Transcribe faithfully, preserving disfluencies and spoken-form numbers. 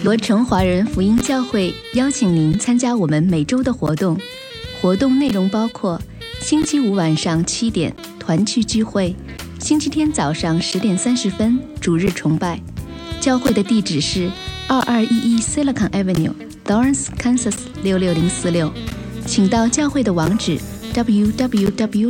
罗城华人福音教会邀请您参加我们每周的活动。活动内容包括星期五晚上七点团契聚会，星期天早上十点三十分主日崇拜。教会的地址是二二一一 Silicon Avenue，Lawrence, Kansas 六六零四六。请到教会的网址 double-u double-u double